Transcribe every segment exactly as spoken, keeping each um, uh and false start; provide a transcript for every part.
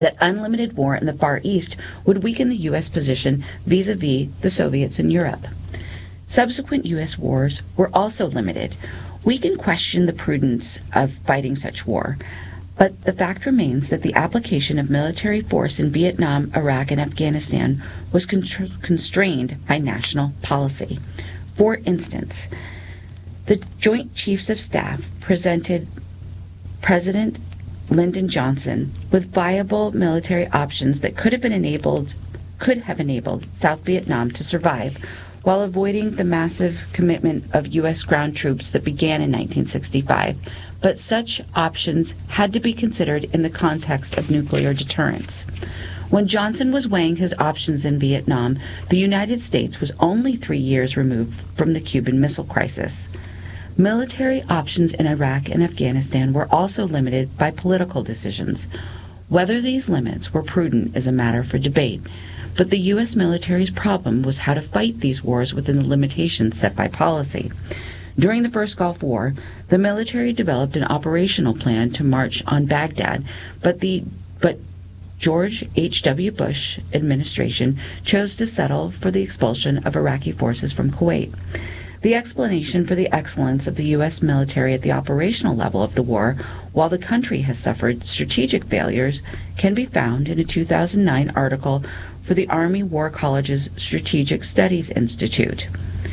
that unlimited war in the Far East would weaken the U S position vis-a-vis the Soviets in Europe. Subsequent U S wars were also limited. We can question the prudence of fighting such war, but the fact remains that the application of military force in Vietnam, Iraq, and Afghanistan was con- constrained by national policy. For instance, the Joint Chiefs of Staff presented President Lyndon Johnson with viable military options that could have been enabled, could have enabled South Vietnam to survive while avoiding the massive commitment of U S ground troops that began in nineteen sixty-five. But such options had to be considered in the context of nuclear deterrence. When Johnson was weighing his options in Vietnam, the United States was only three years removed from the Cuban Missile Crisis. Military options in Iraq and Afghanistan were also limited by political decisions. Whether these limits were prudent is a matter for debate, but the U S military's problem was how to fight these wars within the limitations set by policy. During the first Gulf War, the military developed an operational plan to march on Baghdad, but the but George H W. Bush administration chose to settle for the expulsion of Iraqi forces from Kuwait. The explanation for the excellence of the U S military at the operational level of the war, while the country has suffered strategic failures, can be found in a two thousand nine article for the Army War College's Strategic Studies Institute.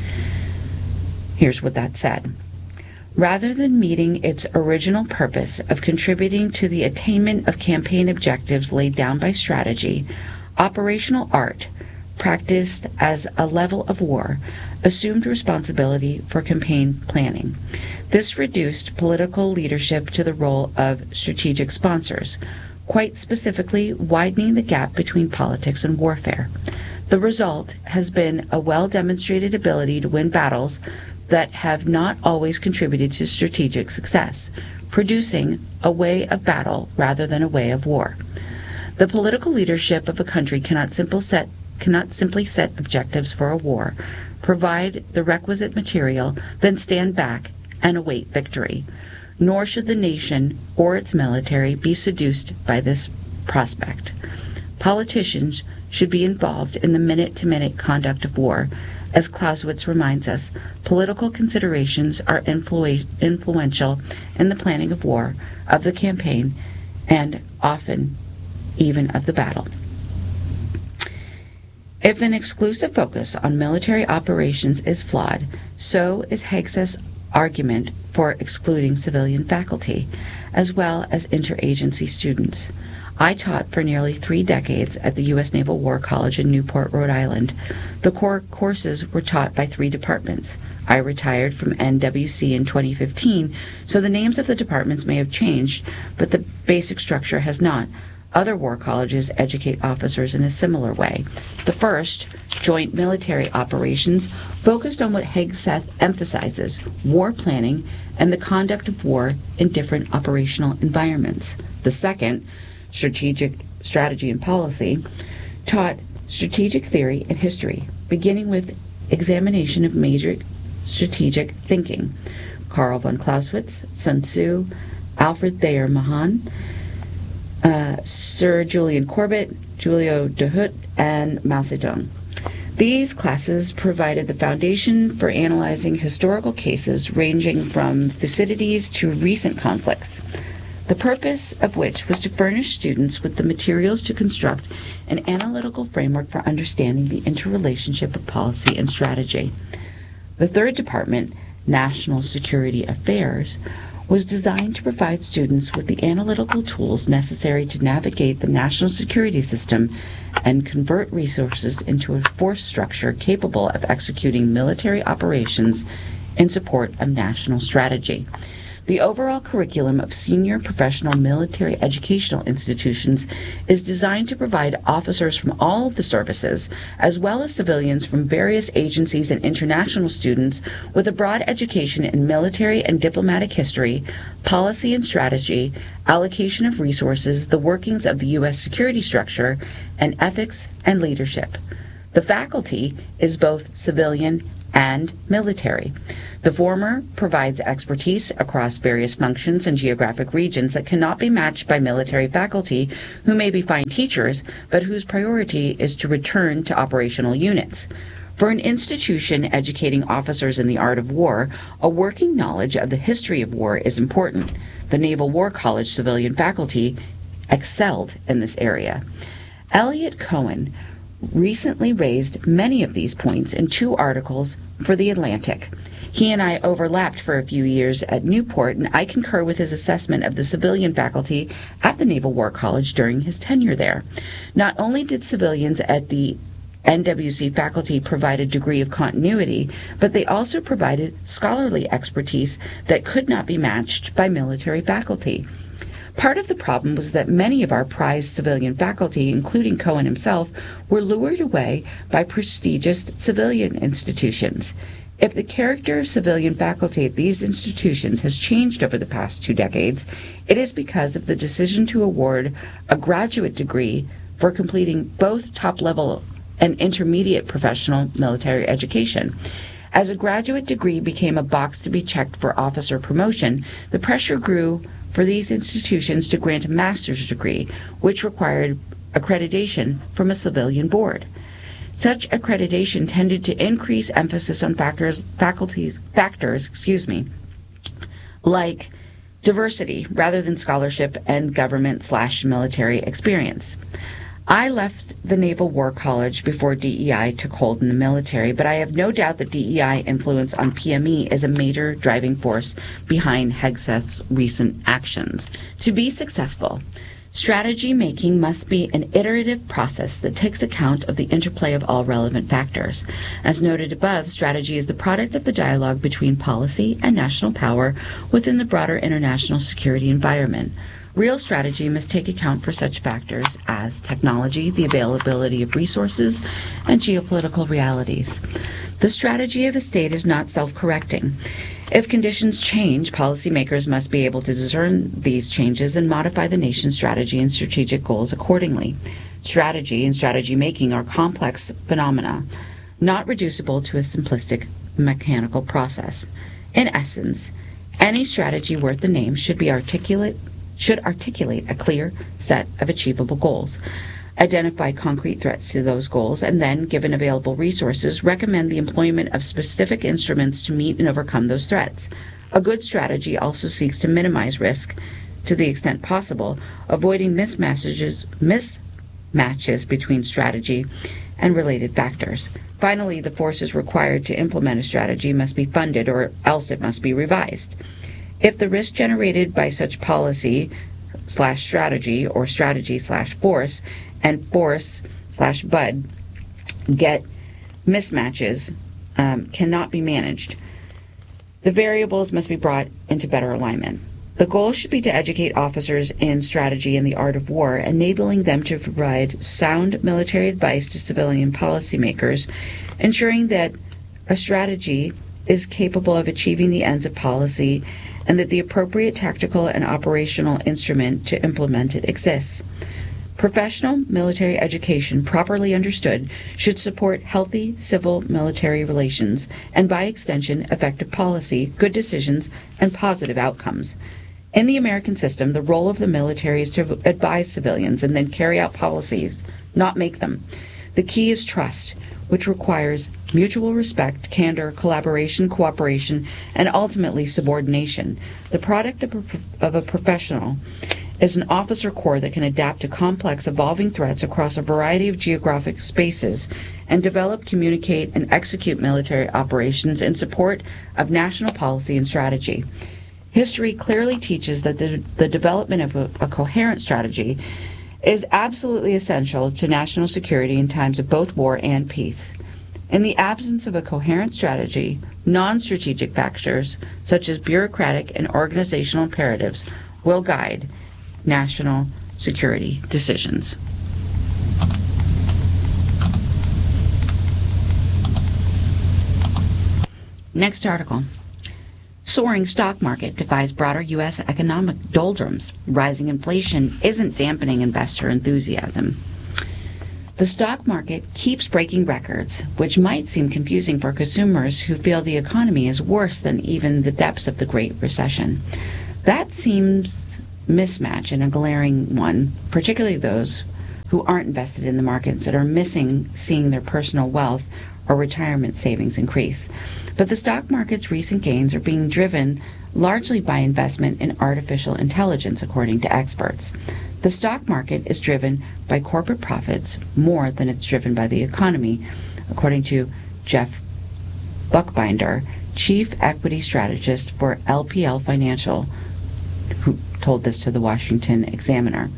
Here's what that said. Rather than meeting its original purpose of contributing to the attainment of campaign objectives laid down by strategy, operational art, practiced as a level of war, assumed responsibility for campaign planning. This reduced political leadership to the role of strategic sponsors, quite specifically widening the gap between politics and warfare. The result has been a well-demonstrated ability to win battles that have not always contributed to strategic success, producing a way of battle rather than a way of war. The political leadership of a country cannot simple set cannot simply set objectives for a war, provide the requisite material, then stand back and await victory. Nor should the nation or its military be seduced by this prospect. Politicians should be involved in the minute-to-minute conduct of war. As Clausewitz reminds us, political considerations are influ- influential in the planning of war, of the campaign, and often even of the battle. If an exclusive focus on military operations is flawed, so is Hegseth's argument for excluding civilian faculty, as well as interagency students. I taught for nearly three decades at the U S Naval War College in Newport, Rhode Island. The core courses were taught by three departments. I retired from N W C in twenty fifteen, so the names of the departments may have changed, but the basic structure has not. Other war colleges educate officers in a similar way. The first, Joint Military Operations, focused on what Hegseth emphasizes, war planning and the conduct of war in different operational environments. The second, Strategic Strategy and Policy, taught strategic theory and history, beginning with examination of major strategic thinking. Karl von Clausewitz, Sun Tzu, Alfred Thayer Mahan, Uh, Sir Julian Corbett, Julio de Hout, and Mao Zedong. These classes provided the foundation for analyzing historical cases ranging from Thucydides to recent conflicts, the purpose of which was to furnish students with the materials to construct an analytical framework for understanding the interrelationship of policy and strategy. The third department, National Security Affairs, was designed to provide students with the analytical tools necessary to navigate the national security system and convert resources into a force structure capable of executing military operations in support of national strategy. The overall curriculum of senior professional military educational institutions is designed to provide officers from all of the services, as well as civilians from various agencies and international students, with a broad education in military and diplomatic history, policy and strategy, allocation of resources, the workings of the U S security structure, and ethics and leadership. The faculty is both civilian and military. The former provides expertise across various functions and geographic regions that cannot be matched by military faculty who may be fine teachers, but whose priority is to return to operational units. For an institution educating officers in the art of war, a working knowledge of the history of war is important. The Naval War College civilian faculty excelled in this area. Elliot Cohen recently raised many of these points in two articles for The Atlantic. He and I overlapped for a few years at Newport, and I concur with his assessment of the civilian faculty at the Naval War College during his tenure there. Not only did civilians at the N W C faculty provide a degree of continuity, but they also provided scholarly expertise that could not be matched by military faculty. Part of the problem was that many of our prized civilian faculty, including Cohen himself, were lured away by prestigious civilian institutions. If the character of civilian faculty at these institutions has changed over the past two decades, it is because of the decision to award a graduate degree for completing both top-level and intermediate professional military education. As a graduate degree became a box to be checked for officer promotion, the pressure grew for these institutions to grant a master's degree, which required accreditation from a civilian board. Such accreditation tended to increase emphasis on factors, faculties, factors, excuse me, like diversity rather than scholarship and government slash military experience. I left the Naval War College before D E I took hold in the military, but I have no doubt that D E I influence on P M E is a major driving force behind Hegseth's recent actions. To be successful, strategy making must be an iterative process that takes account of the interplay of all relevant factors. As noted above, strategy is the product of the dialogue between policy and national power within the broader international security environment. Real strategy must take account for such factors as technology, the availability of resources, and geopolitical realities. The strategy of a state is not self-correcting. If conditions change, policymakers must be able to discern these changes and modify the nation's strategy and strategic goals accordingly. Strategy and strategy making are complex phenomena, not reducible to a simplistic mechanical process. In essence, any strategy worth the name should be articulate should articulate a clear set of achievable goals, identify concrete threats to those goals, and then, given available resources, recommend the employment of specific instruments to meet and overcome those threats. A good strategy also seeks to minimize risk to the extent possible, avoiding mismatches, mismatches between strategy and related factors. Finally, the forces required to implement a strategy must be funded, or else it must be revised. If the risk generated by such policy slash strategy or strategy slash force and force slash bud get mismatches um, cannot be managed, the variables must be brought into better alignment. The goal should be to educate officers in strategy and the art of war, enabling them to provide sound military advice to civilian policymakers, ensuring that a strategy is capable of achieving the ends of policy and that the appropriate tactical and operational instrument to implement it exists. Professional military education, properly understood, should support healthy civil-military relations and, by extension, effective policy, good decisions, and positive outcomes. In the American system, the role of the military is to advise civilians and then carry out policies, not make them. The key is trust, which requires mutual respect, candor, collaboration, cooperation, and ultimately subordination. The product of a, of a professional is an officer corps that can adapt to complex, evolving threats across a variety of geographic spaces and develop, communicate, and execute military operations in support of national policy and strategy. History clearly teaches that the, the development of a, a coherent strategy is absolutely essential to national security in times of both war and peace. In the absence of a coherent strategy, non-strategic factors, such as bureaucratic and organizational imperatives, will guide national security decisions. Next article. Soaring stock market defies broader U S economic doldrums. Rising inflation isn't dampening investor enthusiasm. The stock market keeps breaking records, which might seem confusing for consumers who feel the economy is worse than even the depths of the Great Recession. That seems mismatch and a glaring one, particularly those who aren't invested in the markets and are missing seeing their personal wealth or retirement savings increase. But the stock market's recent gains are being driven largely by investment in artificial intelligence, according to experts. The stock market is driven by corporate profits more than it's driven by the economy, according to Jeff Buchbinder, chief equity strategist for L P L Financial, who told this to the Washington Examiner.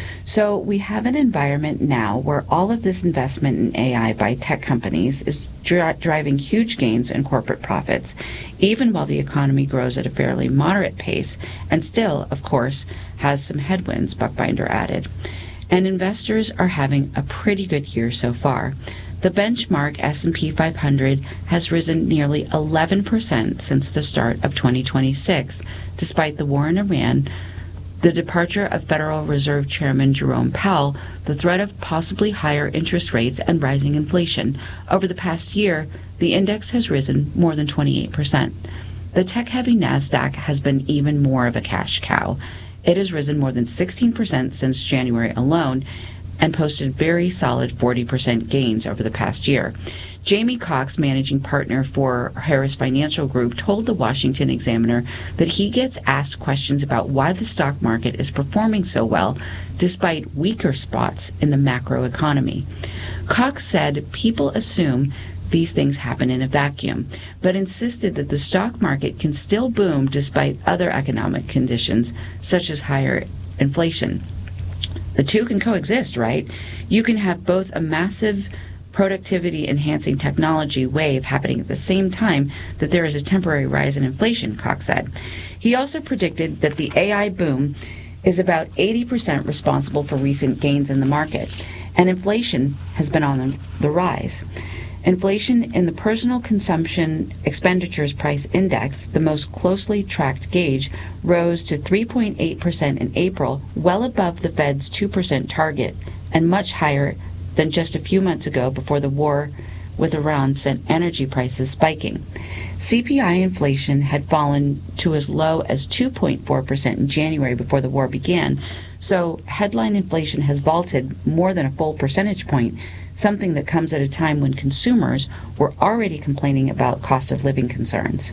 So we have an environment now where all of this investment in A I by tech companies is dri- driving huge gains in corporate profits, even while the economy grows at a fairly moderate pace, and still, of course, has some headwinds, Buchbinder added. And investors are having a pretty good year so far. The benchmark S and P five hundred has risen nearly eleven percent since the start of twenty twenty-six, despite the war in Iran, the departure of Federal Reserve Chairman Jerome Powell, the threat of possibly higher interest rates, and rising inflation. Over the past year, the index has risen more than twenty-eight percent. The tech-heavy NASDAQ has been even more of a cash cow. It has risen more than sixteen percent since January alone and posted very solid forty percent gains over the past year. Jamie Cox, managing partner for Harris Financial Group, told the Washington Examiner that he gets asked questions about why the stock market is performing so well despite weaker spots in the macro economy. Cox said people assume these things happen in a vacuum, but insisted that the stock market can still boom despite other economic conditions, such as higher inflation. The two can coexist, right? You can have both a massive productivity-enhancing technology wave happening at the same time that there is a temporary rise in inflation, Cox said. He also predicted that the A I boom is about eighty percent responsible for recent gains in the market, and inflation has been on the rise. Inflation in the Personal Consumption Expenditures Price Index, the most closely tracked gauge, rose to three point eight percent in April, well above the Fed's two percent target, and much higher than just a few months ago before the war with Iran sent energy prices spiking. C P I inflation had fallen to as low as two point four percent in January before the war began, so headline inflation has vaulted more than a full percentage point, something that comes at a time when consumers were already complaining about cost of living concerns.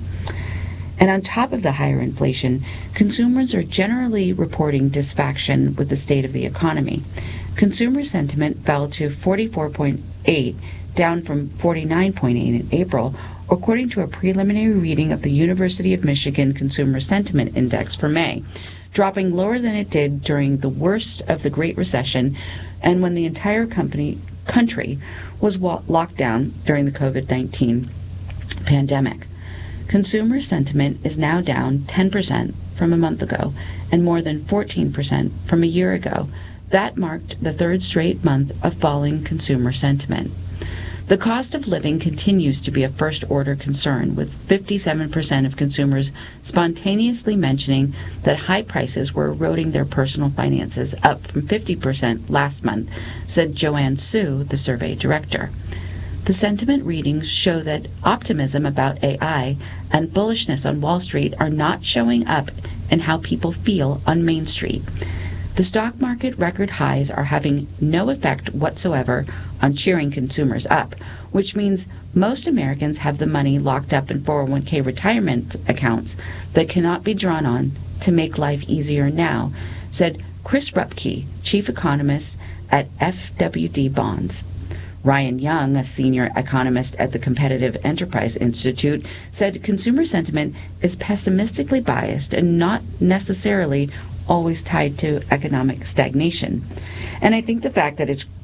And on top of the higher inflation, consumers are generally reporting dissatisfaction with the state of the economy. Consumer sentiment fell to forty-four point eight, down from forty-nine point eight in April, according to a preliminary reading of the University of Michigan Consumer Sentiment Index for May, dropping lower than it did during the worst of the Great Recession and when the entire company, country was wa- locked down during the COVID nineteen pandemic. Consumer sentiment is now down ten percent from a month ago and more than fourteen percent from a year ago. That marked the third straight month of falling consumer sentiment. The cost of living continues to be a first-order concern, with fifty-seven percent of consumers spontaneously mentioning that high prices were eroding their personal finances, up from fifty percent last month, said Joanne Su, the survey director. The sentiment readings show that optimism about A I and bullishness on Wall Street are not showing up in how people feel on Main Street. The stock market record highs are having no effect whatsoever on cheering consumers up, which means most Americans have the money locked up in four oh one k retirement accounts that cannot be drawn on to make life easier now, said Chris Rupke, chief economist at F W D Bonds. Ryan Young, a senior economist at the Competitive Enterprise Institute, said consumer sentiment is pessimistically biased and not necessarily always tied to economic stagnation. And I think the fact that it's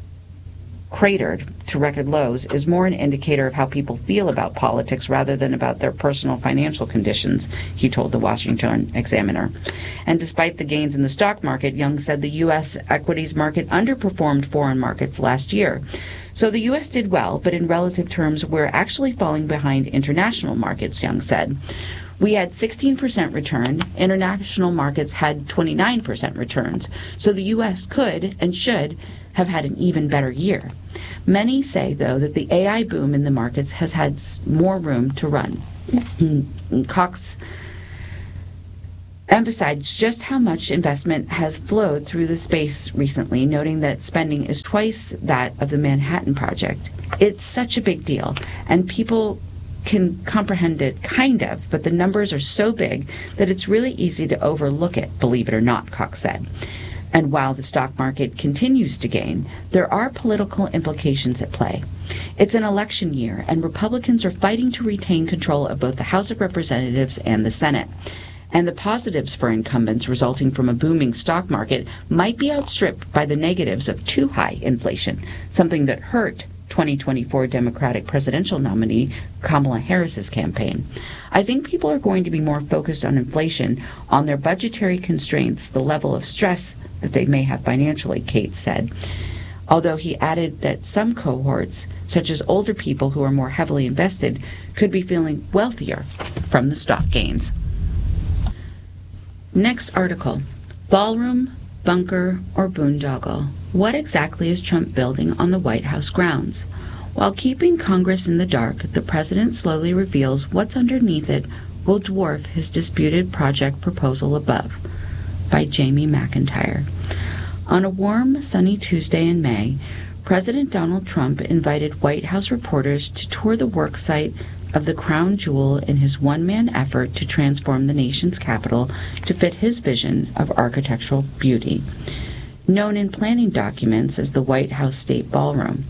cratered to record lows is more an indicator of how people feel about politics rather than about their personal financial conditions, he told the Washington Examiner. And despite the gains in the stock market, Young said the U S equities market underperformed foreign markets last year. So the U S did well, but in relative terms, we're actually falling behind international markets, Young said. We had sixteen percent return. International markets had twenty-nine percent returns. So the U S could and should have had an even better year. Many say, though, that the A I boom in the markets has had more room to run. Cox emphasized just how much investment has flowed through the space recently, noting that spending is twice that of the Manhattan Project. It's such a big deal, and people can comprehend it, kind of, but the numbers are so big that it's really easy to overlook it, believe it or not, Cox said. And while the stock market continues to gain, there are political implications at play. It's an election year, and Republicans are fighting to retain control of both the House of Representatives and the Senate. And the positives for incumbents resulting from a booming stock market might be outstripped by the negatives of too high inflation, something that hurt twenty twenty-four Democratic presidential nominee Kamala Harris's campaign. I think people are going to be more focused on inflation, on their budgetary constraints, the level of stress that they may have financially, Cates said. Although he added that some cohorts, such as older people who are more heavily invested, could be feeling wealthier from the stock gains. Next article, Ballroom, Bunker, or Boondoggle. What exactly is Trump building on the White House grounds? While keeping Congress in the dark, the president slowly reveals what's underneath it will dwarf his disputed project proposal above. By Jamie McIntyre. On a warm, sunny Tuesday in May, President Donald Trump invited White House reporters to tour the worksite of the crown jewel in his one-man effort to transform the nation's capital to fit his vision of architectural beauty, known in planning documents as the White House State Ballroom,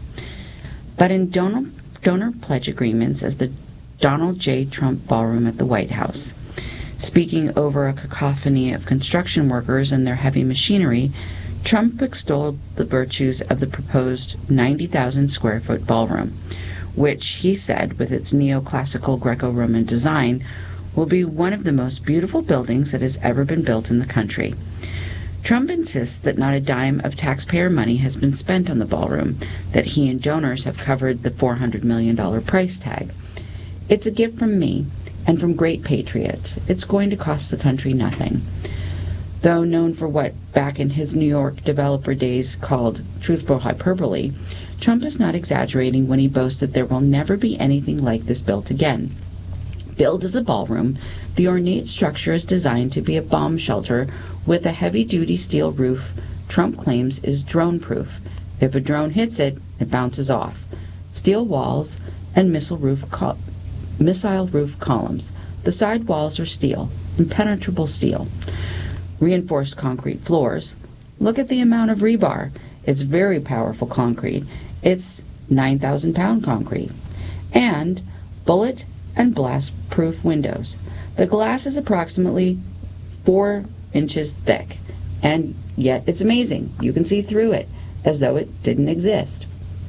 but in donor, donor pledge agreements as the Donald J. Trump Ballroom at the White House. Speaking over a cacophony of construction workers and their heavy machinery, Trump extolled the virtues of the proposed ninety thousand square foot ballroom, which, he said, with its neoclassical Greco-Roman design, will be one of the most beautiful buildings that has ever been built in the country. Trump insists that not a dime of taxpayer money has been spent on the ballroom, that he and donors have covered the four hundred million dollars price tag. It's a gift from me and from great patriots. It's going to cost the country nothing. Though known for what, back in his New York developer days, called truthful hyperbole, Trump is not exaggerating when he boasts that there will never be anything like this built again. Billed as a ballroom, the ornate structure is designed to be a bomb shelter with a heavy-duty steel roof Trump claims is drone-proof. If a drone hits it, it bounces off. Steel walls and missile roof, co- missile roof columns. The side walls are steel, impenetrable steel. Reinforced concrete floors. Look at the amount of rebar. It's very powerful concrete. It's nine thousand pound concrete. And bullet and blast-proof windows. The glass is approximately four inches thick, and yet it's amazing. You can see through it, as though it didn't exist.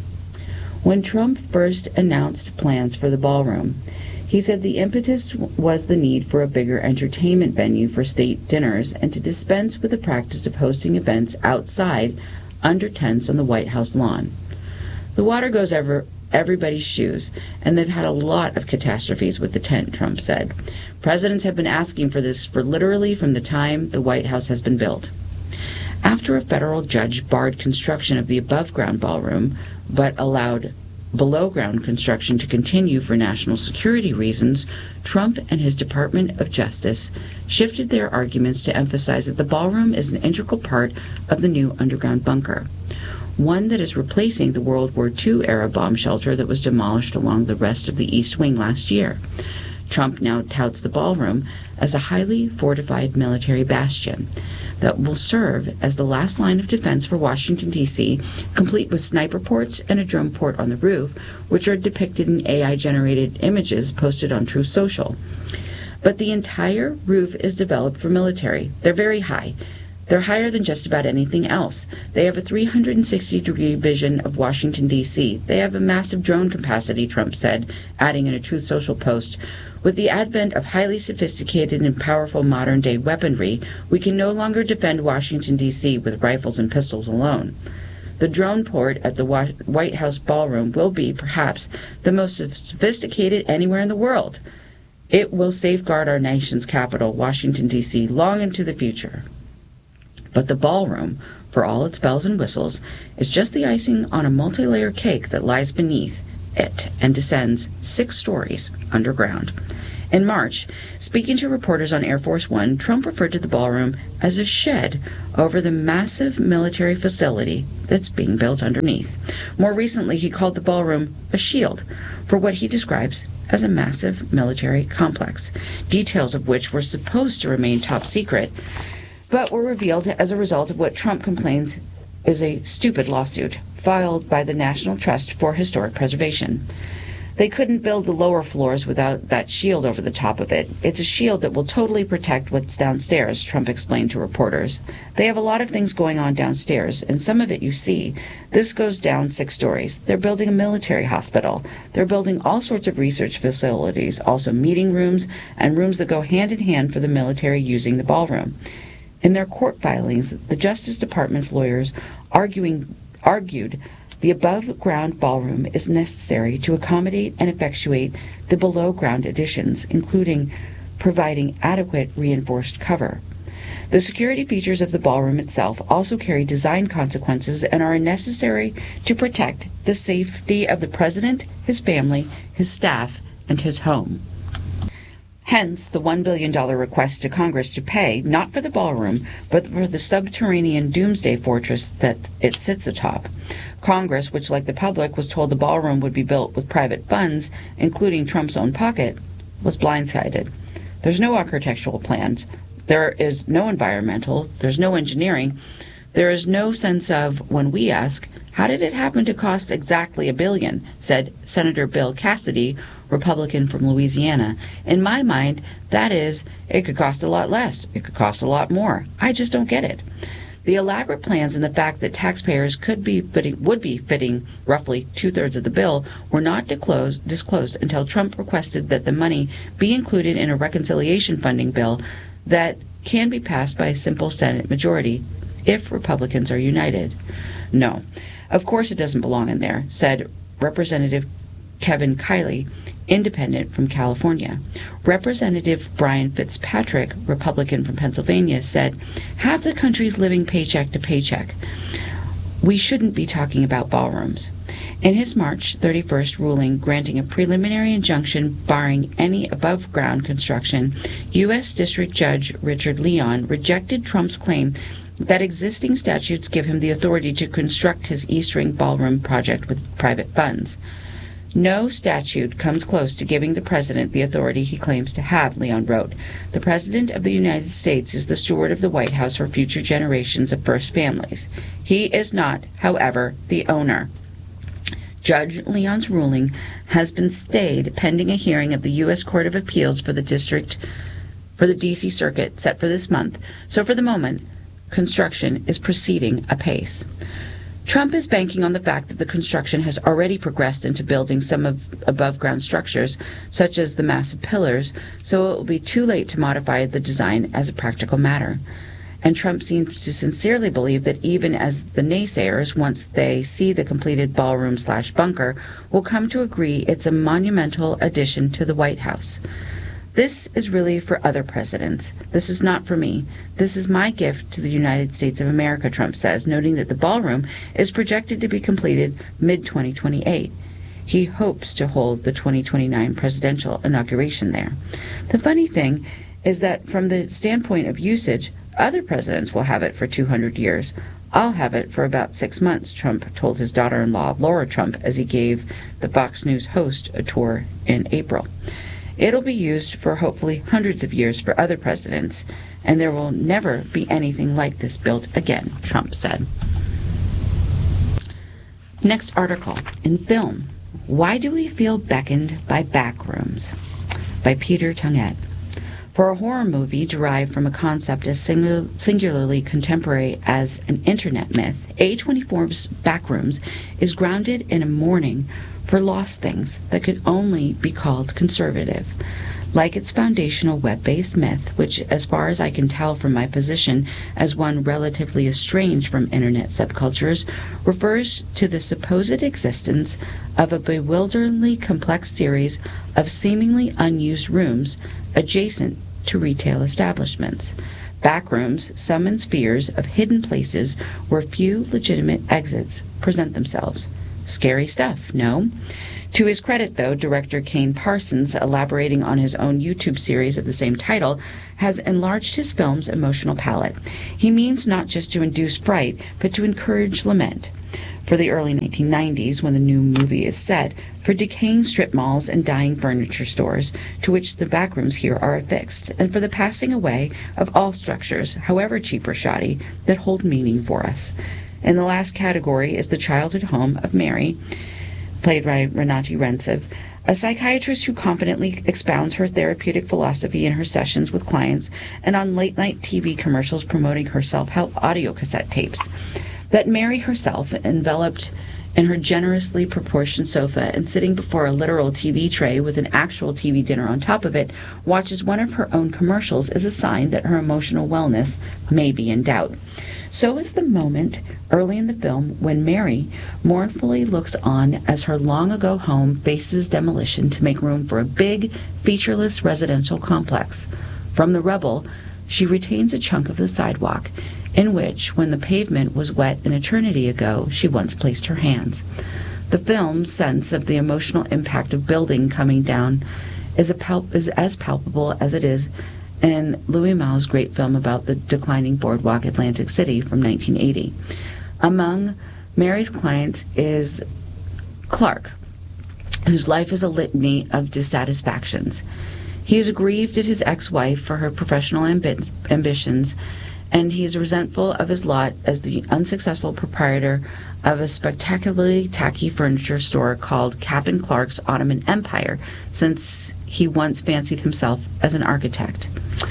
When Trump first announced plans for the ballroom, he said the impetus was the need for a bigger entertainment venue for state dinners and to dispense with the practice of hosting events outside under tents on the White House lawn. The water goes over everybody's shoes, and they've had a lot of catastrophes with the tent, Trump said. Presidents have been asking for this for literally from the time the White House has been built. After a federal judge barred construction of the above-ground ballroom, but allowed below-ground construction to continue for national security reasons, Trump and his Department of Justice shifted their arguments to emphasize that the ballroom is an integral part of the new underground bunker, one that is replacing the World War Two era bomb shelter that was demolished along the rest of the East Wing last year. Trump now touts the ballroom as a highly fortified military bastion that will serve as the last line of defense for Washington, D C, complete with sniper ports and a drone port on the roof, which are depicted in A I-generated images posted on Truth Social. But the entire roof is developed for military. They're very high. They're higher than just about anything else. They have a three hundred sixty degree vision of Washington, D C. They have a massive drone capacity, Trump said, adding in a Truth Social post, "With the advent of highly sophisticated and powerful modern-day weaponry, we can no longer defend Washington, D C with rifles and pistols alone." The drone port at the White House ballroom will be, perhaps, the most sophisticated anywhere in the world. It will safeguard our nation's capital, Washington, D C, long into the future. But the ballroom for all its bells and whistles, is just the icing on a multi-layer cake that lies beneath it and descends six stories underground. In March, speaking to reporters on Air Force One, Trump referred to the ballroom as a shed over the massive military facility that's being built underneath. More recently, he called the ballroom a shield for what he describes as a massive military complex, details of which were supposed to remain top secret, but were revealed as a result of what Trump complains is a stupid lawsuit filed by the National Trust for Historic Preservation. They couldn't build the lower floors without that shield over the top of it. It's a shield that will totally protect what's downstairs, Trump explained to reporters. They have a lot of things going on downstairs, and some of it you see. This goes down six stories. They're building a military hospital. They're building all sorts of research facilities, also meeting rooms and rooms that go hand in hand for the military using the ballroom. In their court filings, the Justice Department's lawyers arguing, argued the above-ground ballroom is necessary to accommodate and effectuate the below-ground additions, including providing adequate reinforced cover. The security features of the ballroom itself also carry design consequences and are necessary to protect the safety of the president, his family, his staff, and his home. Hence, the one billion dollars request to Congress to pay, not for the ballroom, but for the subterranean doomsday fortress that it sits atop. Congress, which, like the public, was told the ballroom would be built with private funds, including Trump's own pocket, was blindsided. There's no architectural plans. There is no environmental. There's no engineering. There is no sense of, when we ask, how did it happen to cost exactly a billion, said Senator Bill Cassidy, Republican from Louisiana. In my mind, that is, it could cost a lot less. It could cost a lot more. I just don't get it. The elaborate plans and the fact that taxpayers could be fitting, would be fitting roughly two-thirds of the bill were not disclosed, disclosed until Trump requested that the money be included in a reconciliation funding bill that can be passed by a simple Senate majority if Republicans are united. No, of course it doesn't belong in there, said Representative Kevin Kiley, independent from California. Representative Brian Fitzpatrick, Republican from Pennsylvania, said, half the country's living paycheck to paycheck. We shouldn't be talking about ballrooms. In his March thirty-first ruling granting a preliminary injunction barring any above-ground construction, U S District Judge Richard Leon rejected Trump's claim that existing statutes give him the authority to construct his East Ring ballroom project with private funds. No statute comes close to giving the president the authority he claims to have, Leon wrote. The president of the United States is the steward of the White House for future generations of first families. He is not, however, the owner. Judge Leon's ruling has been stayed pending a hearing of the U S Court of Appeals for the district for the D C Circuit set for this month. So for the moment, construction is proceeding apace. Trump is banking on the fact that the construction has already progressed into building some of above-ground structures, such as the massive pillars, so it will be too late to modify the design as a practical matter. And Trump seems to sincerely believe that even as the naysayers, once they see the completed ballroom slash bunker, will come to agree it's a monumental addition to the White House. This is really for other presidents. This is not for me. This is my gift to the United States of America, Trump says, noting that the ballroom is projected to be completed mid twenty twenty-eight. He hopes to hold the twenty twenty-nine presidential inauguration there. The funny thing is that from the standpoint of usage, other presidents will have it for two hundred years. I'll have it for about six months, Trump told his daughter-in-law, Laura Trump, as he gave the Fox News host a tour in April. It'll be used for hopefully hundreds of years for other presidents, and there will never be anything like this built again, Trump said. Next article, in film, Why Do We Feel Beckoned by Backrooms? By Peter Tungette. For a horror movie derived from a concept as singular, singularly contemporary as an internet myth, A twenty-four's Backrooms is grounded in a mourning for lost things that could only be called conservative. Like its foundational web-based myth, which, as far as I can tell from my position as one relatively estranged from internet subcultures, refers to the supposed existence of a bewilderingly complex series of seemingly unused rooms adjacent to retail establishments. Backrooms summons fears of hidden places where few legitimate exits present themselves. Scary stuff, no? To his credit, though, director Kane Parsons, elaborating on his own YouTube series of the same title, has enlarged his film's emotional palette. He means not just to induce fright, but to encourage lament. For the early nineteen nineties, when the new movie is set, for decaying strip malls and dying furniture stores, to which the backrooms here are affixed, and for the passing away of all structures, however cheap or shoddy, that hold meaning for us. And the last category is the childhood home of Mary, played by Renate Rensev, a psychiatrist who confidently expounds her therapeutic philosophy in her sessions with clients and on late-night T V commercials promoting her self-help audio cassette tapes. That Mary herself, enveloped in her generously proportioned sofa and sitting before a literal T V tray with an actual T V dinner on top of it, watches one of her own commercials is a sign that her emotional wellness may be in doubt. So is the moment early in the film when Mary mournfully looks on as her long-ago home faces demolition to make room for a big, featureless residential complex. From the rubble, she retains a chunk of the sidewalk in which, when the pavement was wet an eternity ago, she once placed her hands. The film's sense of the emotional impact of building coming down is, a pal- is as palpable as it is in Louis Malle's great film about the declining boardwalk Atlantic City from nineteen eighty. Among Mary's clients is Clark, whose life is a litany of dissatisfactions. He is aggrieved at his ex-wife for her professional ambi- ambitions, and he is resentful of his lot as the unsuccessful proprietor of a spectacularly tacky furniture store called Captain Clark's Ottoman Empire, since he once fancied himself as an architect.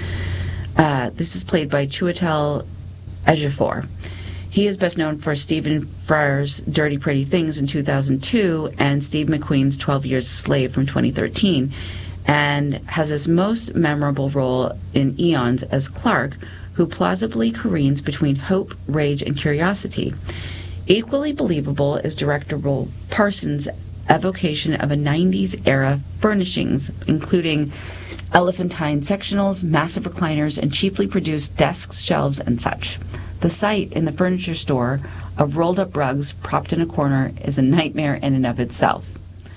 Uh, this is played by Chiwetel Ejiofor. He is best known for Stephen Frear's Dirty Pretty Things in two thousand two and Steve McQueen's twelve Years a Slave from twenty thirteen, and has his most memorable role in Eons as Clark, who plausibly careens between hope, rage, and curiosity. Equally believable is director Parsons' evocation of a nineties-era furnishings, including elephantine sectionals, massive recliners, and cheaply produced desks, shelves, and such. The sight in the furniture store of rolled-up rugs propped in a corner is a nightmare in and of itself.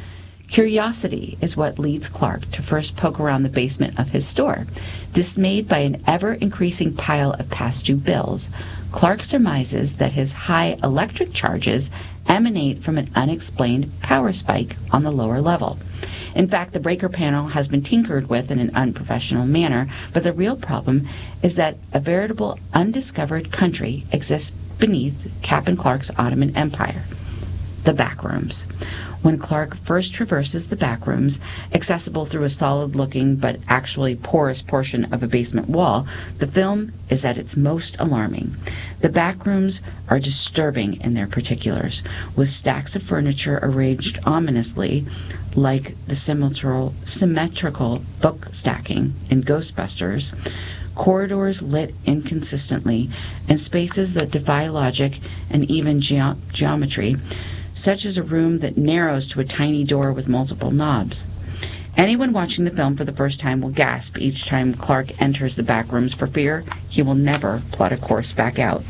Curiosity is what leads Clark to first poke around the basement of his store. Dismayed by an ever-increasing pile of past-due bills, Clark surmises that his high electric charges emanate from an unexplained power spike on the lower level. In fact, the breaker panel has been tinkered with in an unprofessional manner, but the real problem is that a veritable undiscovered country exists beneath Captain Clark's Ottoman Empire: the backrooms. When Clark first traverses the backrooms, accessible through a solid-looking but actually porous portion of a basement wall, the film is at its most alarming. The backrooms are disturbing in their particulars, with stacks of furniture arranged ominously, like the symmetrical, symmetrical book stacking in Ghostbusters, corridors lit inconsistently, and spaces that defy logic and even ge- geometry, such as a room that narrows to a tiny door with multiple knobs. Anyone watching the film for the first time will gasp each time Clark enters the backrooms for fear he will never plot a course back out.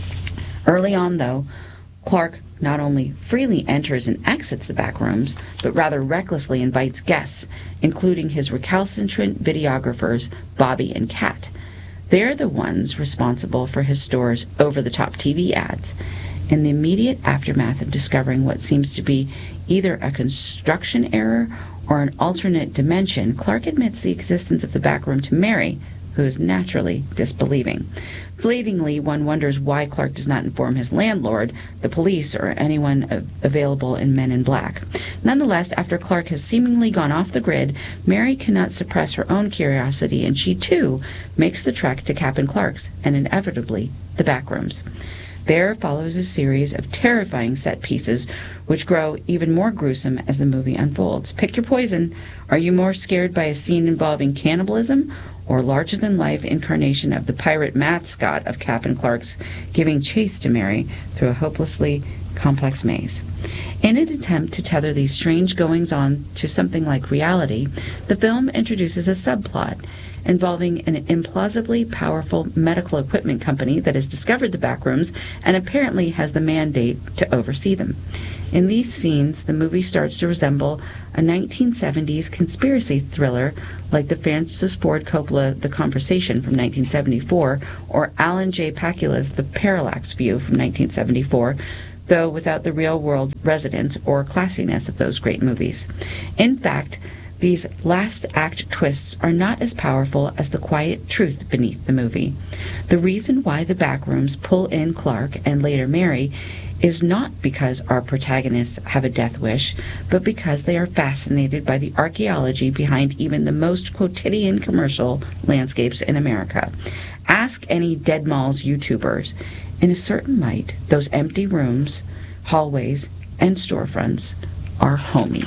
Early on, though, Clark not only freely enters and exits the backrooms, but rather recklessly invites guests, including his recalcitrant videographers, Bobby and Kat. They're the ones responsible for his store's over-the-top T V ads. In the immediate aftermath of discovering what seems to be either a construction error or an alternate dimension, Clark admits the existence of the back room to Mary, who is naturally disbelieving. Fleetingly, one wonders why Clark does not inform his landlord, the police, or anyone available in Men in Black. Nonetheless, after Clark has seemingly gone off the grid, Mary cannot suppress her own curiosity, and she, too, makes the trek to Captain Clark's, and inevitably, the backrooms. There follows a series of terrifying set pieces, which grow even more gruesome as the movie unfolds. Pick your poison. Are you more scared by a scene involving cannibalism or larger-than-life incarnation of the pirate mascot of Captain Clark's giving chase to Mary through a hopelessly complex maze? In an attempt to tether these strange goings-on to something like reality, the film introduces a subplot, involving an implausibly powerful medical equipment company that has discovered the backrooms and apparently has the mandate to oversee them. In these scenes, the movie starts to resemble a nineteen seventies conspiracy thriller like the Francis Ford Coppola The Conversation from nineteen seventy-four or Alan J. Pakula's The Parallax View from nineteen seventy-four, though without the real-world resonance or classiness of those great movies. In fact, these last-act twists are not as powerful as the quiet truth beneath the movie. The reason why the backrooms pull in Clark and later Mary is not because our protagonists have a death wish, but because they are fascinated by the archaeology behind even the most quotidian commercial landscapes in America. Ask any Dead Malls YouTubers. In a certain light, those empty rooms, hallways, and storefronts are homey.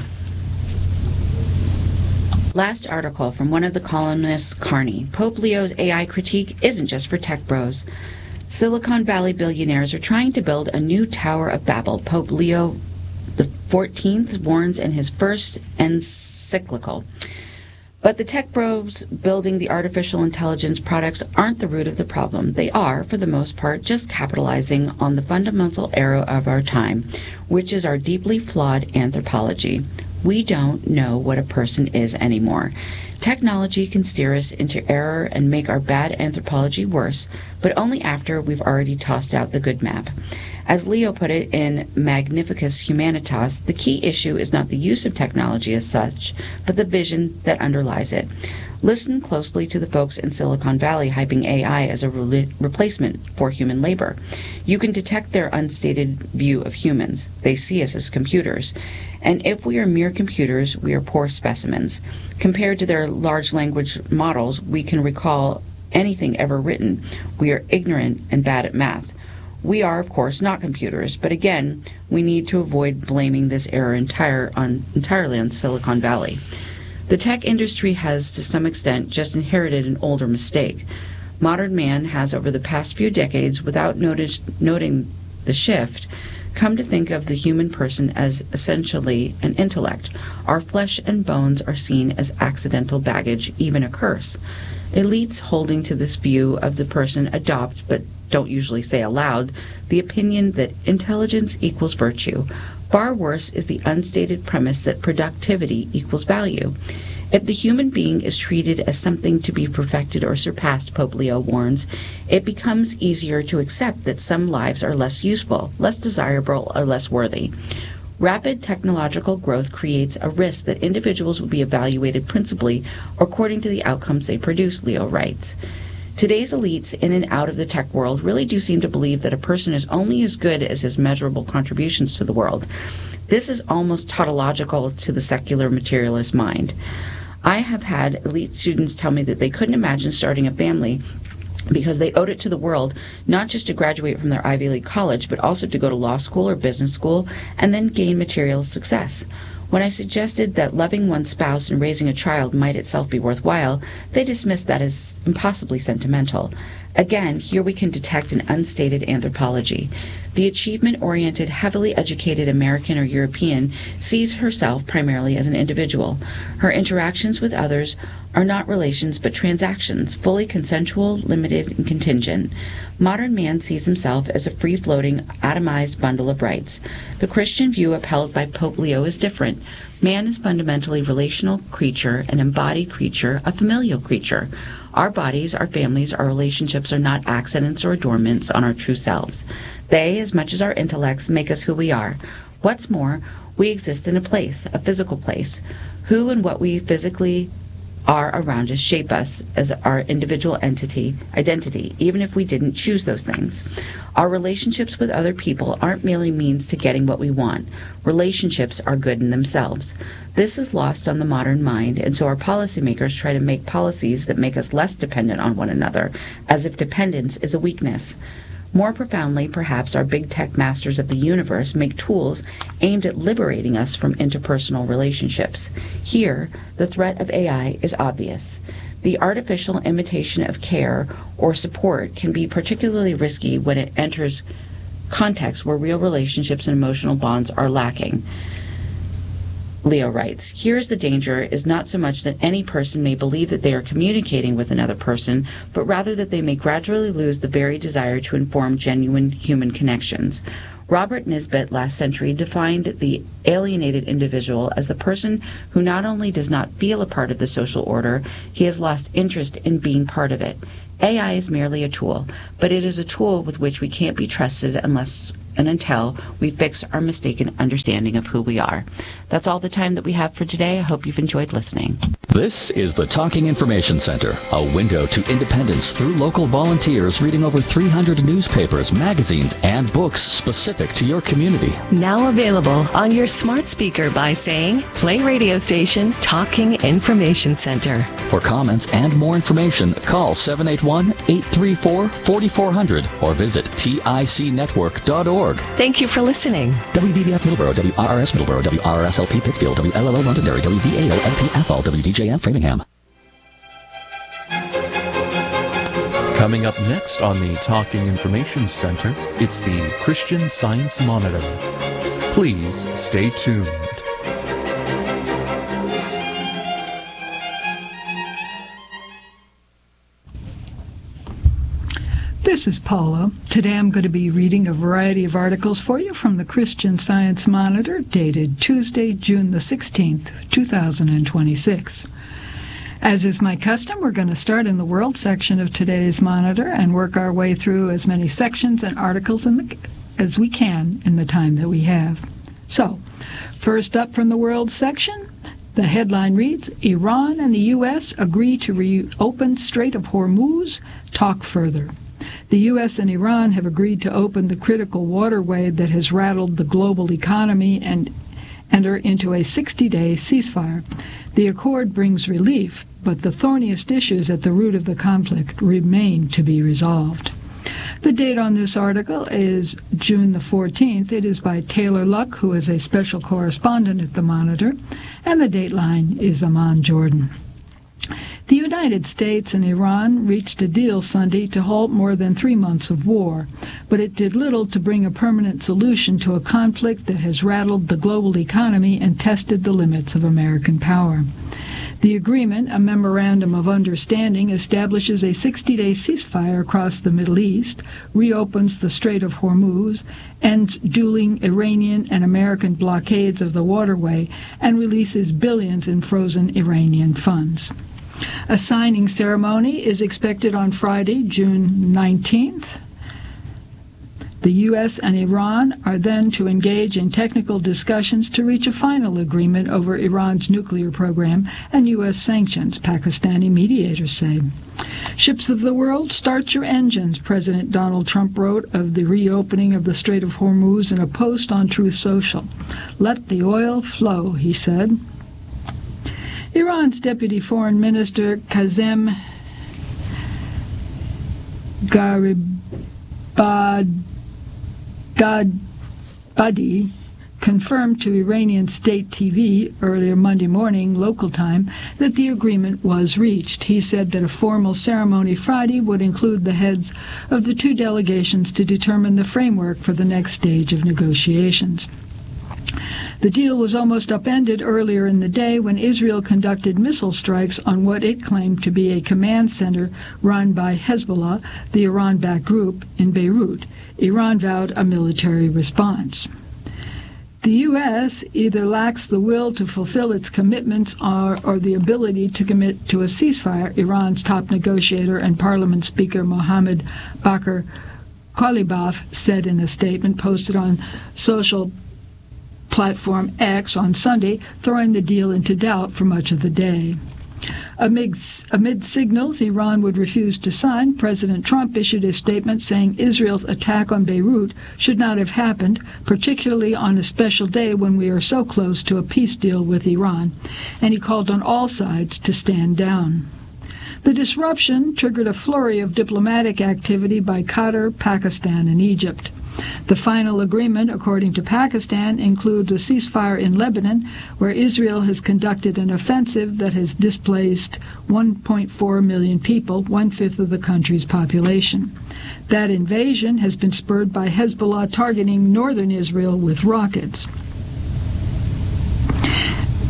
Last article from one of the columnists, Carney. Pope Leo's A I critique isn't just for tech bros. Silicon Valley billionaires are trying to build a new Tower of Babel. Pope Leo the fourteenth warns in his first encyclical. But the tech bros building the artificial intelligence products aren't the root of the problem. They are, for the most part, just capitalizing on the fundamental error of our time, which is our deeply flawed anthropology. We don't know what a person is anymore. Technology can steer us into error and make our bad anthropology worse, but only after we've already tossed out the good map. As Leo put it in Magnificus Humanitas, the key issue is not the use of technology as such, but the vision that underlies it. Listen closely to the folks in Silicon Valley hyping A I as a re- replacement for human labor. You can detect their unstated view of humans. They see us as computers. And if we are mere computers, we are poor specimens. Compared to their large language models, we can recall anything ever written. We are ignorant and bad at math. We are, of course, not computers, but again, we need to avoid blaming this error entire on, entirely on Silicon Valley. The tech industry has, to some extent, just inherited an older mistake. Modern man has, over the past few decades, without notice, noting the shift, come to think of the human person as essentially an intellect. Our flesh and bones are seen as accidental baggage, even a curse. Elites holding to this view of the person adopt, but don't usually say aloud, the opinion that intelligence equals virtue. Far worse is the unstated premise that productivity equals value. If the human being is treated as something to be perfected or surpassed, Pope Leo warns, it becomes easier to accept that some lives are less useful, less desirable, or less worthy. Rapid technological growth creates a risk that individuals will be evaluated principally according to the outcomes they produce, Leo writes. Today's elites in and out of the tech world really do seem to believe that a person is only as good as his measurable contributions to the world. This is almost tautological to the secular materialist mind. I have had elite students tell me that they couldn't imagine starting a family because they owed it to the world not just to graduate from their Ivy League college, but also to go to law school or business school and then gain material success. When I suggested that loving one's spouse and raising a child might itself be worthwhile, they dismissed that as impossibly sentimental. Again, here we can detect an unstated anthropology. The achievement-oriented, heavily educated American or European sees herself primarily as an individual. Her interactions with others are not relations but transactions, fully consensual, limited, and contingent. Modern man sees himself as a free-floating, atomized bundle of rights. The Christian view upheld by Pope Leo is different. Man is fundamentally a relational creature, an embodied creature, a familial creature. Our bodies, our families, our relationships are not accidents or adornments on our true selves. They, as much as our intellects, make us who we are. What's more, we exist in a place, a physical place. Who and what we physically are around us shape us as our individual entity, identity, even if we didn't choose those things. Our relationships with other people aren't merely means to getting what we want. Relationships are good in themselves. This is lost on the modern mind, and so our policymakers try to make policies that make us less dependent on one another, as if dependence is a weakness. More profoundly, perhaps, our big tech masters of the universe make tools aimed at liberating us from interpersonal relationships. Here, the threat of A I is obvious. The artificial imitation of care or support can be particularly risky when it enters contexts where real relationships and emotional bonds are lacking. Leo writes, "Here's the danger is not so much that any person may believe that they are communicating with another person, but rather that they may gradually lose the very desire to inform genuine human connections." Robert Nisbet last century defined the alienated individual as the person who not only does not feel a part of the social order, he has lost interest in being part of it. A I is merely a tool, but it is a tool with which we can't be trusted unless and until we fix our mistaken understanding of who we are. That's all the time that we have for today. I hope you've enjoyed listening. This is the Talking Information Center, a window to independence through local volunteers reading over three hundred newspapers, magazines, and books specific to your community. Now available on your smart speaker by saying, play radio station Talking Information Center. For comments and more information, call seven eight one, eight three four, four four zero zero or visit tic network dot org. Thank you for listening. W V B F Middleborough, W R R S Middleborough, W R R S L P Pittsfield, W L L O Londonderry, W V A O L P Athol, W D J M Framingham. Coming up next on the Talking Information Center, it's the Christian Science Monitor. Please stay tuned. This is Paula. Today I'm going to be reading a variety of articles for you from the Christian Science Monitor, dated Tuesday, June the sixteenth, two thousand twenty-six. As is my custom, we're going to start in the World section of today's Monitor and work our way through as many sections and articles in the, as we can in the time that we have. So, first up from the World section, the headline reads, Iran and the U S agree to reopen Strait of Hormuz, talk further. The U S and Iran have agreed to open the critical waterway that has rattled the global economy and enter into a sixty-day ceasefire. The accord brings relief, but the thorniest issues at the root of the conflict remain to be resolved. The date on this article is June the fourteenth. It is by Taylor Luck, who is a special correspondent at the Monitor, and the dateline is Amman Jordan. The United States and Iran reached a deal Sunday to halt more than three months of war, but it did little to bring a permanent solution to a conflict that has rattled the global economy and tested the limits of American power. The agreement, a memorandum of understanding, establishes a sixty-day ceasefire across the Middle East, reopens the Strait of Hormuz, ends dueling Iranian and American blockades of the waterway, and releases billions in frozen Iranian funds. A signing ceremony is expected on Friday, June nineteenth. The U S and Iran are then to engage in technical discussions to reach a final agreement over Iran's nuclear program and U S sanctions, Pakistani mediators say. Ships of the world, start your engines, President Donald Trump wrote of the reopening of the Strait of Hormuz in a post on Truth Social. Let the oil flow, he said. Iran's Deputy Foreign Minister Kazem Garibabadi confirmed to Iranian state T V earlier Monday morning, local time, that the agreement was reached. He said that a formal ceremony Friday would include the heads of the two delegations to determine the framework for the next stage of negotiations. The deal was almost upended earlier in the day when Israel conducted missile strikes on what it claimed to be a command center run by Hezbollah, the Iran-backed group, in Beirut. Iran vowed a military response. The U S either lacks the will to fulfill its commitments or, or the ability to commit to a ceasefire, Iran's top negotiator and Parliament Speaker Mohammad Bakr Kalibaf said in a statement posted on social platform X on Sunday, throwing the deal into doubt for much of the day. Amid, amid signals Iran would refuse to sign, President Trump issued a statement saying Israel's attack on Beirut should not have happened, particularly on a special day when we are so close to a peace deal with Iran, and he called on all sides to stand down. The disruption triggered a flurry of diplomatic activity by Qatar, Pakistan, and Egypt. The final agreement, according to Pakistan, includes a ceasefire in Lebanon, where Israel has conducted an offensive that has displaced one point four million people, one-fifth of the country's population. That invasion has been spurred by Hezbollah targeting northern Israel with rockets.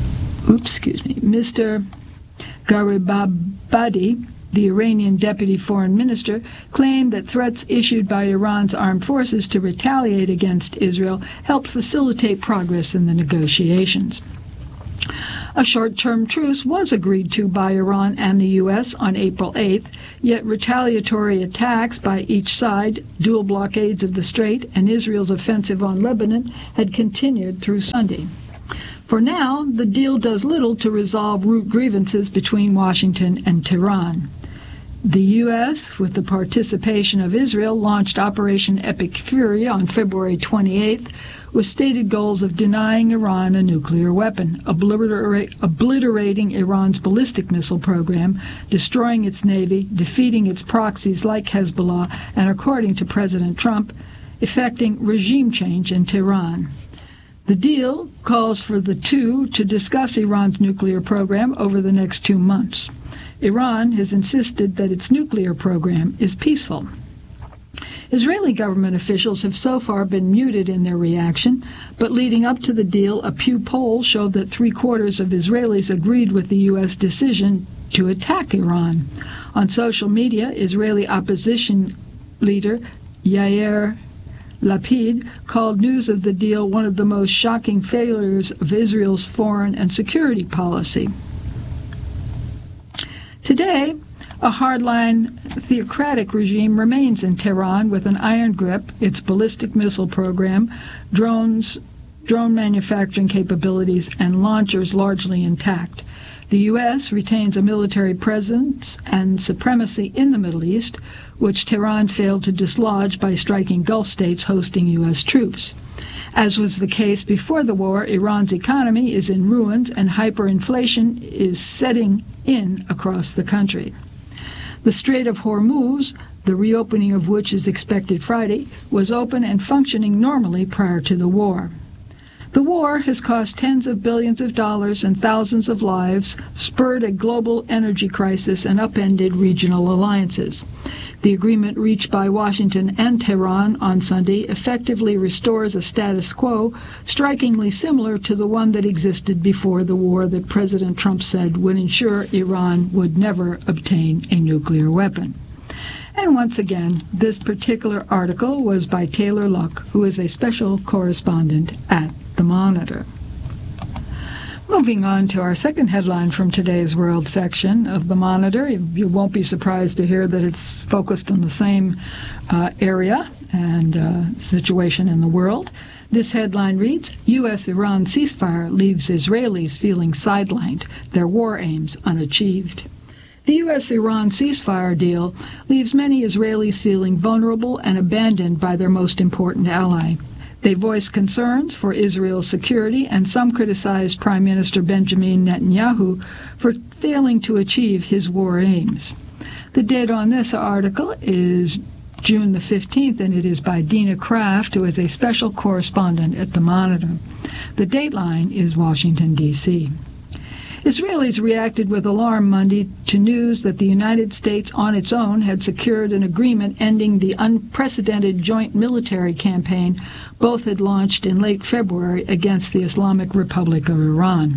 oops, excuse me, Mister Garibabadi, the Iranian deputy foreign minister, claimed that threats issued by Iran's armed forces to retaliate against Israel helped facilitate progress in the negotiations. A short-term truce was agreed to by Iran and the U S on April eighth, yet retaliatory attacks by each side, dual blockades of the Strait, and Israel's offensive on Lebanon had continued through Sunday. For now, the deal does little to resolve root grievances between Washington and Tehran. The U S, with the participation of Israel, launched Operation Epic Fury on February twenty-eighth, with stated goals of denying Iran a nuclear weapon, obliterate, obliterating Iran's ballistic missile program, destroying its navy, defeating its proxies like Hezbollah, and, according to President Trump, effecting regime change in Tehran. The deal calls for the two to discuss Iran's nuclear program over the next two months. Iran has insisted that its nuclear program is peaceful. Israeli government officials have so far been muted in their reaction, but leading up to the deal, a Pew poll showed that three-quarters of Israelis agreed with the U S decision to attack Iran. On social media, Israeli opposition leader Yair Lapid called news of the deal one of the most shocking failures of Israel's foreign and security policy. Today, a hardline theocratic regime remains in Tehran with an iron grip, its ballistic missile program, drones, drone manufacturing capabilities, and launchers largely intact. The U S retains a military presence and supremacy in the Middle East, which Tehran failed to dislodge by striking Gulf states hosting U S troops. As was the case before the war, Iran's economy is in ruins and hyperinflation is setting in across the country. The Strait of Hormuz, the reopening of which is expected Friday, was open and functioning normally prior to the war. The war has cost tens of billions of dollars and thousands of lives, spurred a global energy crisis, and upended regional alliances. The agreement reached by Washington and Tehran on Sunday effectively restores a status quo strikingly similar to the one that existed before the war that President Trump said would ensure Iran would never obtain a nuclear weapon. And once again, this particular article was by Taylor Luck, who is a special correspondent at The Monitor. Moving on to our second headline from today's World section of The Monitor. You won't be surprised to hear that it's focused on the same uh, area and uh, situation in the world. This headline reads, U S Iran ceasefire leaves Israelis feeling sidelined, their war aims unachieved. The U S Iran ceasefire deal leaves many Israelis feeling vulnerable and abandoned by their most important ally. They voiced concerns for Israel's security, and some criticized Prime Minister Benjamin Netanyahu for failing to achieve his war aims. The date on this article is June the fifteenth, and it is by Dina Kraft, who is a special correspondent at The Monitor. The dateline is Washington, D C Israelis reacted with alarm Monday to news that the United States on its own had secured an agreement ending the unprecedented joint military campaign both had launched in late February against the Islamic Republic of Iran.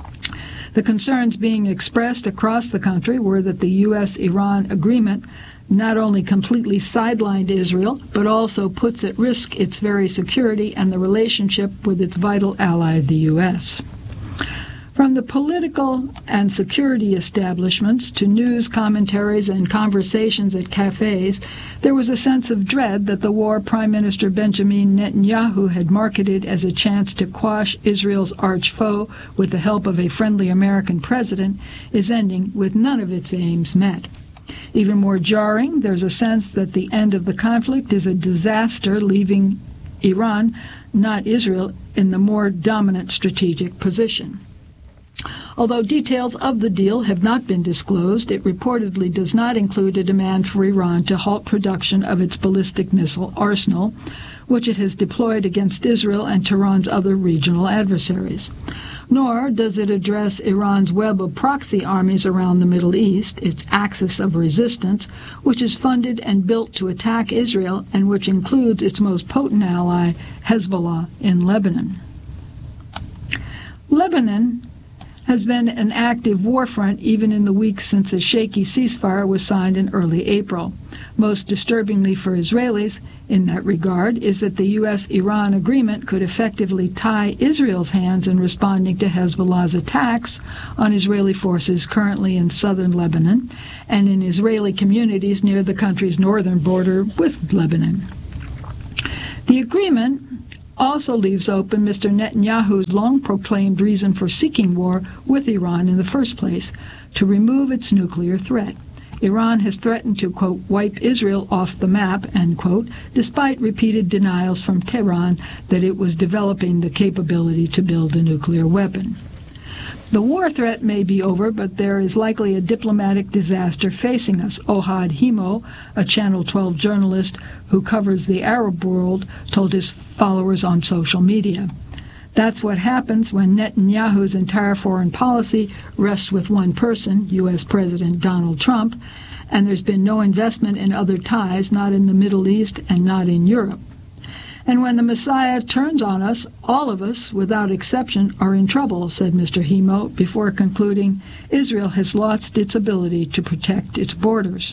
The concerns being expressed across the country were that the U S Iran agreement not only completely sidelined Israel, but also puts at risk its very security and the relationship with its vital ally, the U S From the political and security establishments to news commentaries and conversations at cafes, there was a sense of dread that the war Prime Minister Benjamin Netanyahu had marketed as a chance to quash Israel's arch foe with the help of a friendly American president is ending with none of its aims met. Even more jarring, there's a sense that the end of the conflict is a disaster, leaving Iran, not Israel, in the more dominant strategic position. Although details of the deal have not been disclosed, it reportedly does not include a demand for Iran to halt production of its ballistic missile arsenal, which it has deployed against Israel and Tehran's other regional adversaries. Nor does it address Iran's web of proxy armies around the Middle East, its axis of resistance, which is funded and built to attack Israel and which includes its most potent ally, Hezbollah, in Lebanon. Lebanon has been an active war front even in the weeks since a shaky ceasefire was signed in early April. Most disturbingly for Israelis in that regard is that the U S Iran agreement could effectively tie Israel's hands in responding to Hezbollah's attacks on Israeli forces currently in southern Lebanon and in Israeli communities near the country's northern border with Lebanon. The agreement also leaves open Mister Netanyahu's long-proclaimed reason for seeking war with Iran in the first place, to remove its nuclear threat. Iran has threatened to, quote, wipe Israel off the map, end quote, despite repeated denials from Tehran that it was developing the capability to build a nuclear weapon. The war threat may be over, but there is likely a diplomatic disaster facing us, Ohad Himo, a Channel twelve journalist who covers the Arab world, told his followers on social media. That's what happens when Netanyahu's entire foreign policy rests with one person, U S President Donald Trump, and there's been no investment in other ties, not in the Middle East and not in Europe. And when the Messiah turns on us, all of us, without exception, are in trouble, said Mister Himo, before concluding, Israel has lost its ability to protect its borders.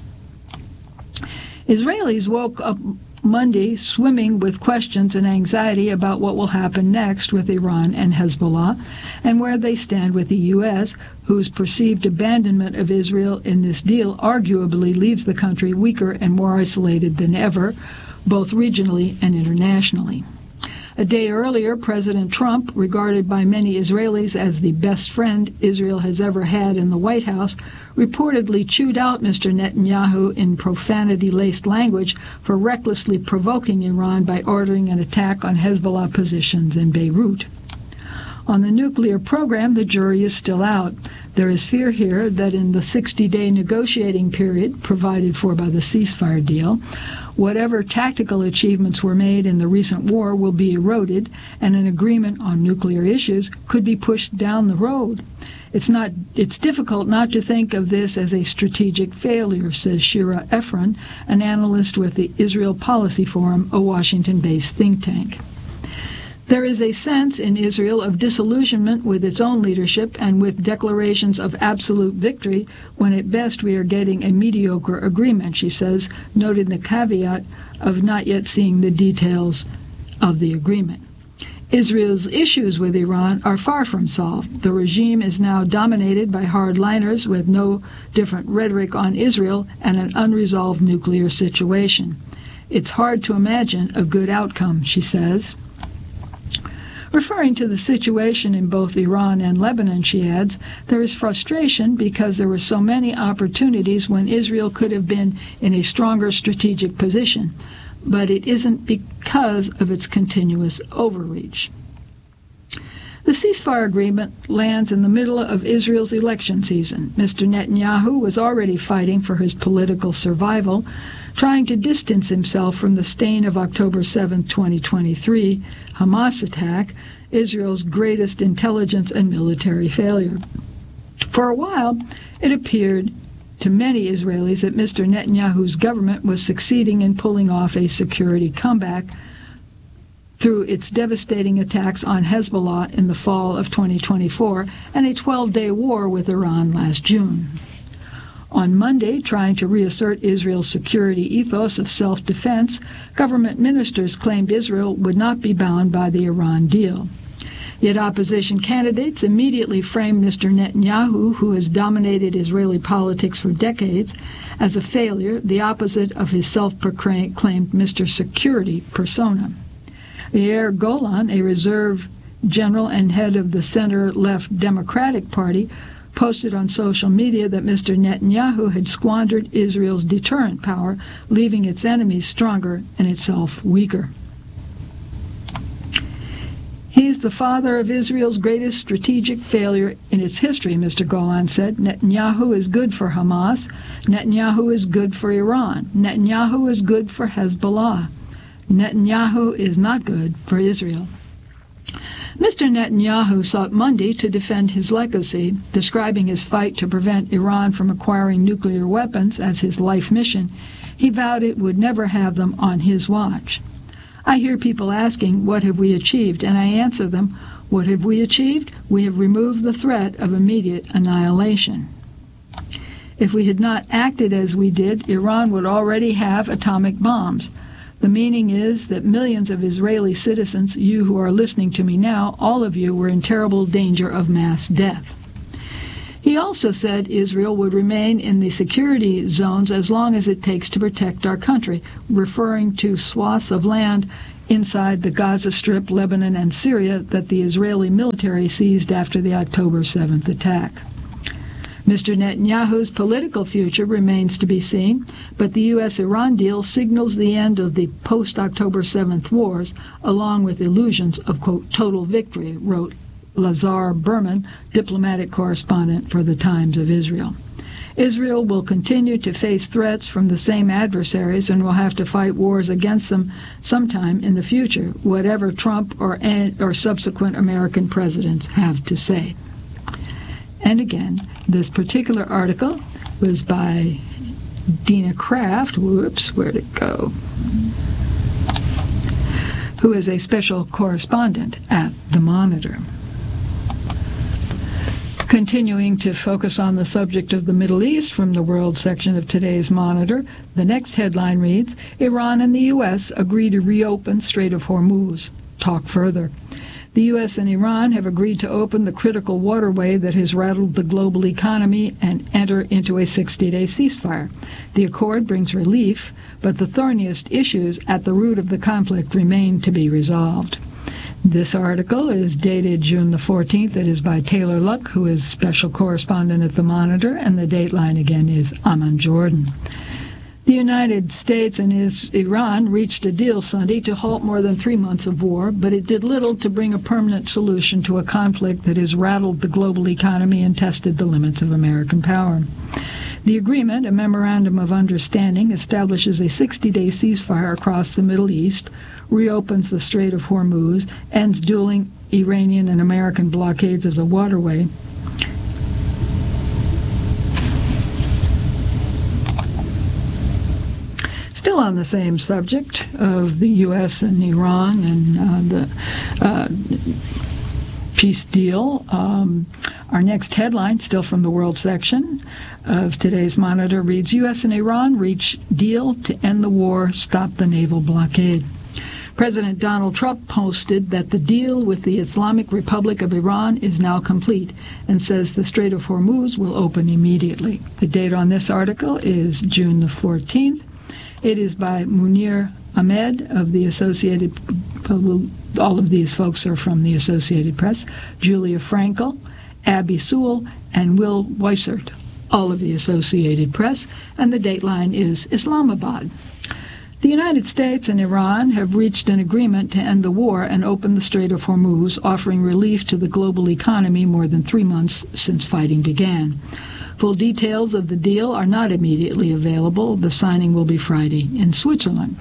Israelis woke up Monday swimming with questions and anxiety about what will happen next with Iran and Hezbollah, and where they stand with the U S, whose perceived abandonment of Israel in this deal arguably leaves the country weaker and more isolated than ever, both regionally and internationally. A day earlier, President Trump, regarded by many Israelis as the best friend Israel has ever had in the White House, reportedly chewed out Mister Netanyahu in profanity-laced language for recklessly provoking Iran by ordering an attack on Hezbollah positions in Beirut. On the nuclear program, the jury is still out. There is fear here that in the sixty-day negotiating period provided for by the ceasefire deal, whatever tactical achievements were made in the recent war will be eroded, and an agreement on nuclear issues could be pushed down the road. It's not. It's difficult not to think of this as a strategic failure, says Shira Efron, an analyst with the Israel Policy Forum, a Washington-based think tank. There is a sense in Israel of disillusionment with its own leadership and with declarations of absolute victory when at best we are getting a mediocre agreement, she says, noting the caveat of not yet seeing the details of the agreement. Israel's issues with Iran are far from solved. The regime is now dominated by hardliners with no different rhetoric on Israel and an unresolved nuclear situation. It's hard to imagine a good outcome, she says. Referring to the situation in both Iran and Lebanon, she adds, there is frustration because there were so many opportunities when Israel could have been in a stronger strategic position, but it isn't because of its continuous overreach. The ceasefire agreement lands in the middle of Israel's election season. Mister Netanyahu was already fighting for his political survival, trying to distance himself from the stain of October seventh, twenty twenty-three, Hamas attack, Israel's greatest intelligence and military failure. For a while, it appeared to many Israelis that Mister Netanyahu's government was succeeding in pulling off a security comeback through its devastating attacks on Hezbollah in the fall of twenty twenty-four and a twelve-day war with Iran last June. On Monday, trying to reassert Israel's security ethos of self-defense, government ministers claimed Israel would not be bound by the Iran deal. Yet opposition candidates immediately framed Mister Netanyahu, who has dominated Israeli politics for decades, as a failure, the opposite of his self-proclaimed Mister Security persona. Yair Golan, a reserve general and head of the center-left Democratic Party, posted on social media that Mister Netanyahu had squandered Israel's deterrent power, leaving its enemies stronger and itself weaker. He's the father of Israel's greatest strategic failure in its history, Mister Golan said. Netanyahu is good for Hamas. Netanyahu is good for Iran. Netanyahu is good for Hezbollah. Netanyahu is not good for Israel. Mister Netanyahu sought Monday to defend his legacy, describing his fight to prevent Iran from acquiring nuclear weapons as his life mission. He vowed it would never have them on his watch. I hear people asking, what have we achieved? And I answer them, What have we achieved? We have removed the threat of immediate annihilation. If we had not acted as we did, Iran would already have atomic bombs. The meaning is that millions of Israeli citizens, you who are listening to me now, all of you were in terrible danger of mass death. He also said Israel would remain in the security zones as long as it takes to protect our country, referring to swaths of land inside the Gaza Strip, Lebanon, and Syria that the Israeli military seized after the October seventh attack. Mister Netanyahu's political future remains to be seen, but the U S Iran deal signals the end of the post-October seventh wars, along with illusions of, quote, total victory, wrote Lazar Berman, diplomatic correspondent for the Times of Israel. Israel will continue to face threats from the same adversaries and will have to fight wars against them sometime in the future, whatever Trump or, or subsequent American presidents have to say. And again, this particular article was by Dina Kraft, whoops, where'd it go, who is a special correspondent at The Monitor. Continuing to focus on the subject of the Middle East from the World section of today's Monitor, the next headline reads, Iran and the U S agree to reopen Strait of Hormuz. Talk further. The U S and Iran have agreed to open the critical waterway that has rattled the global economy and enter into a sixty-day ceasefire. The accord brings relief, but the thorniest issues at the root of the conflict remain to be resolved. This article is dated June the fourteenth. It is by Taylor Luck, who is special correspondent at The Monitor, and the dateline again is Amman Jordan. The United States and Iran reached a deal Sunday to halt more than three months of war, but it did little to bring a permanent solution to a conflict that has rattled the global economy and tested the limits of American power. The agreement, a memorandum of understanding, establishes a sixty-day ceasefire across the Middle East, reopens the Strait of Hormuz, ends dueling Iranian and American blockades of the waterway, Still on the same subject of the U S and Iran and uh, the uh, peace deal, um, our next headline, still from the World section of today's Monitor, reads, U S and Iran reach deal to end the war, stop the naval blockade. President Donald Trump posted that the deal with the Islamic Republic of Iran is now complete and says the Strait of Hormuz will open immediately. The date on this article is June the fourteenth. It is by Munir Ahmed of the Associated, well, all of these folks are from the Associated Press, Julia Frankel, Abby Sewell, and Will Weissert, all of the Associated Press, and the dateline is Islamabad. The United States and Iran have reached an agreement to end the war and open the Strait of Hormuz, offering relief to the global economy more than three months since fighting began. Full details of the deal are not immediately available. The signing will be Friday in Switzerland.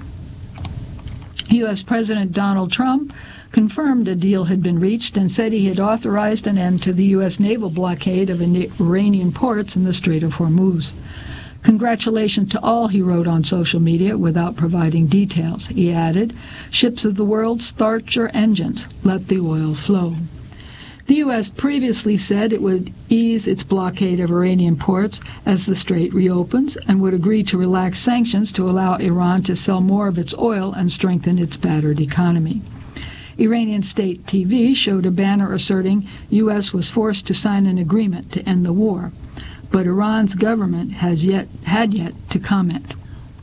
U S President Donald Trump confirmed a deal had been reached and said he had authorized an end to the U S naval blockade of Iranian ports in the Strait of Hormuz. Congratulations to all, he wrote on social media without providing details. He added, ships of the world, start your engines. Let the oil flow. The U S previously said it would ease its blockade of Iranian ports as the strait reopens and would agree to relax sanctions to allow Iran to sell more of its oil and strengthen its battered economy. Iranian state T V showed a banner asserting U S was forced to sign an agreement to end the war, but Iran's government has yet had yet to comment.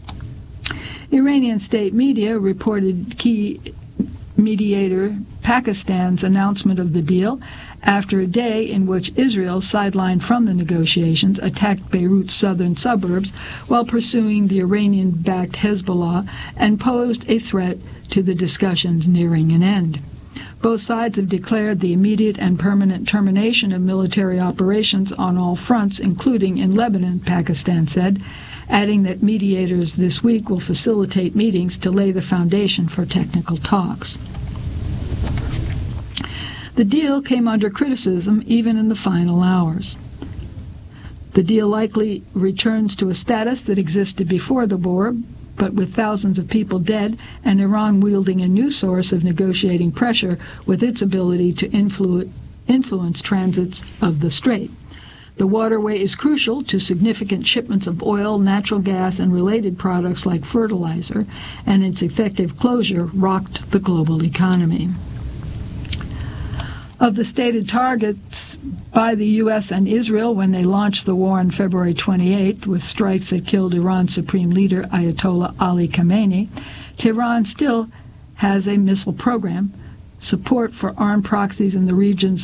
Iranian state media reported key mediator Pakistan's announcement of the deal after a day in which Israel, sidelined from the negotiations, attacked Beirut's southern suburbs while pursuing the Iranian-backed Hezbollah and posed a threat to the discussions nearing an end. Both sides have declared the immediate and permanent termination of military operations on all fronts, including in Lebanon, Pakistan said, adding that mediators this week will facilitate meetings to lay the foundation for technical talks. The deal came under criticism even in the final hours. The deal likely returns to a status that existed before the war, but with thousands of people dead and Iran wielding a new source of negotiating pressure with its ability to influ- influence transits of the strait. The waterway is crucial to significant shipments of oil, natural gas, and related products like fertilizer, and its effective closure rocked the global economy. Of the stated targets by the U S and Israel when they launched the war on February twenty-eighth, with strikes that killed Iran's supreme leader Ayatollah Ali Khamenei, Tehran still has a missile program, support for armed proxies in the region's